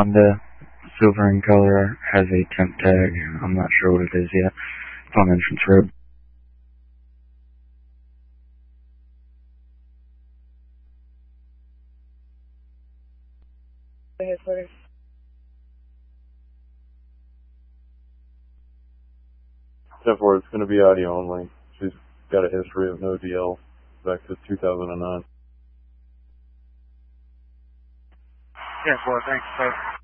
Honda, silver in color, has a temp tag. I'm not sure what it is yet. It's on Entrance Road. Headquarters. 10-4, it's going to be audio only. She's got a history of no DL back to 2009. 10-4, thanks, sir.